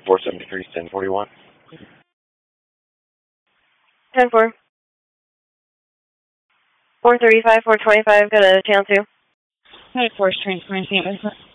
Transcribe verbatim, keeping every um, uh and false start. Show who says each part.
Speaker 1: four seventy-three, ten forty-one.
Speaker 2: ten four. four thirty-five, four twenty-five, got a channel two.
Speaker 3: United Force transferring Saint Vincent.